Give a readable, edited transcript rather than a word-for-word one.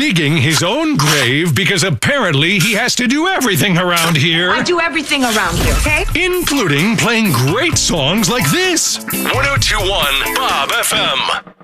digging his own grave because apparently he has to do everything around here. I do everything around here, okay? Including playing great songs like this. 1021 Bob FM.